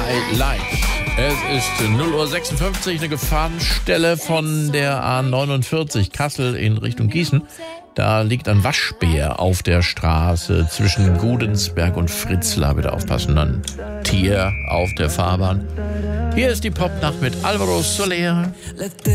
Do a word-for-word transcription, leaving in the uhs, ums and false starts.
Light. Es ist null Uhr sechsundfünfzig, eine Gefahrenstelle von der A neunundvierzig Kassel in Richtung Gießen. Da liegt ein Waschbär auf der Straße zwischen Gudensberg und Fritzlar. Bitte aufpassen, ein Tier auf der Fahrbahn. Hier ist die Popnacht mit Alvaro Soler.